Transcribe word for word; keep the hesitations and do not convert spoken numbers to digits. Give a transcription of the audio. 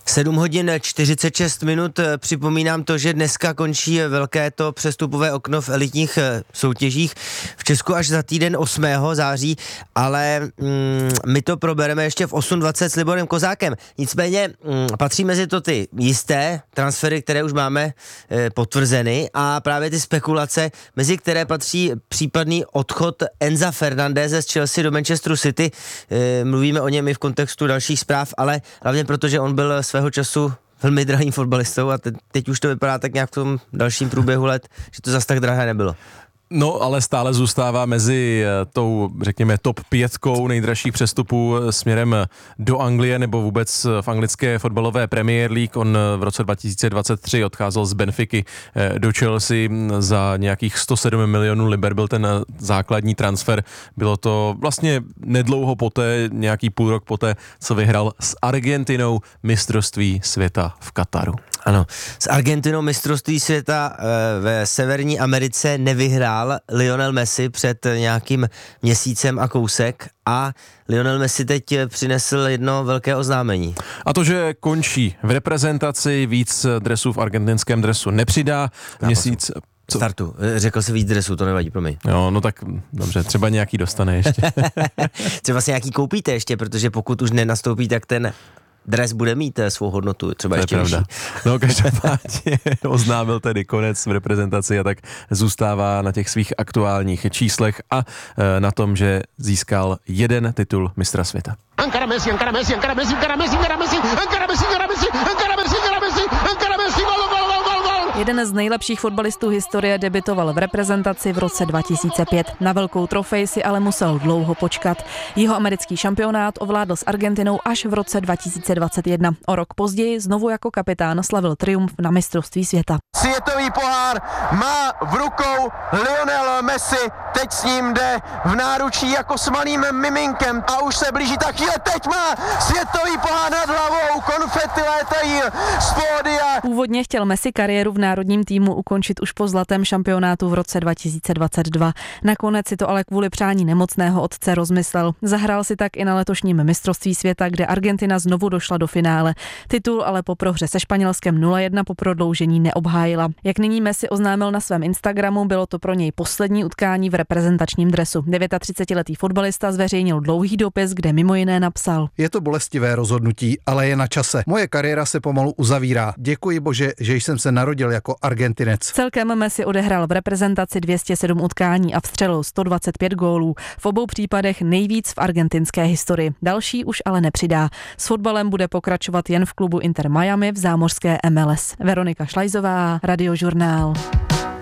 sedm hodin čtyřicet šest minut, připomínám to, že dneska končí velké to přestupové okno v elitních soutěžích v Česku až za týden osmého září, ale mm, my to probereme ještě v osm dvacet s Liborem Kozákem. Nicméně mm, patří mezi to ty jisté transfery, které už máme e, potvrzeny a právě ty spekulace, mezi které patří případný odchod Enza Fernandeze z Chelsea do Manchesteru City. E, mluvíme o něm i v kontextu dalších zpráv, ale hlavně proto, že on byl svého času velmi drahým fotbalistou a te- teď už to vypadá tak nějak v tom dalším průběhu let, že to zas tak drahé nebylo. No, ale stále zůstává mezi tou, řekněme, top pětkou nejdražších přestupů směrem do Anglie nebo vůbec v anglické fotbalové Premier League. On v roce dva tisíce dvacet tři odcházel z Benfiky do Chelsea za nějakých sto sedm milionů liber, byl ten základní transfer. Bylo to vlastně nedlouho poté, nějaký půl rok poté, co vyhrál s Argentinou mistrovství světa v Kataru. Ano, s Argentinou mistrovství světa e, ve Severní Americe nevyhrál Lionel Messi před nějakým měsícem a kousek a Lionel Messi teď přinesl jedno velké oznámení. A to, že končí v reprezentaci, víc dresů v argentinském dresu nepřidá. Měsíc... Co? Startu. Řekl si víc dresů, to nevadí, promiň. Jo, no tak dobře, třeba nějaký dostane ještě. Třeba si nějaký koupíte ještě, protože pokud už nenastoupí, tak ten dres bude mít svou hodnotu, třeba to ještě vyšší. No každopádně oznámil tedy konec v reprezentaci a tak zůstává na těch svých aktuálních číslech a e, na tom, že získal jeden titul mistra světa. Encara Messi, encara Messi, encara Messi, encara Messi, encara Messi, encara Messi, encara Messi, encara Messi, encara Messi, encara Messi, gol, gol, gol, gol, gol. Jeden z nejlepších fotbalistů historie debutoval v reprezentaci v roce dva tisíce pět. Na velkou trofej si ale musel dlouho počkat. Jeho americký šampionát ovládl s Argentinou až v roce dva tisíce dvacet jedna. O rok později znovu jako kapitán slavil triumf na mistrovství světa. Světový pohár má v rukou Lionel Messi, teď s ním jde v náručí jako s malým miminkem a už se blíží ta chvíle, teď má světový pohár nad hlavou, konfety létají z pódia. Původně chtěl Messi kariéru v národním týmu ukončit už po zlatém šampionátu v roce dva tisíce dvacet dva. Nakonec si to ale kvůli přání nemocného otce rozmyslel. Zahrál si tak i na letošním mistrovství světa, kde Argentina znovu došla do finále. Titul ale po prohře se Španělskem nula jedna po prodloužení neobhájila. Jak nyní Messi oznámil na svém Instagramu, bylo to pro něj poslední utkání v reprezentačním dresu. třicetidevětiletý fotbalista zveřejnil dlouhý dopis, kde mimo jiné napsal: Je to bolestivé rozhodnutí, ale je na čase. Moje kariéra se pomalu uzavírá. Děkuji Bože, že jsem se narodil jako Argentinec. Celkem Messi odehrál v reprezentaci dvě stě sedm utkání a vstřelil sto dvacet pět gólů. V obou případech nejvíc v argentinské historii. Další už ale nepřidá. S fotbalem bude pokračovat jen v klubu Inter Miami v zámořské M L S. Veronika Šlajzová, Radiožurnál.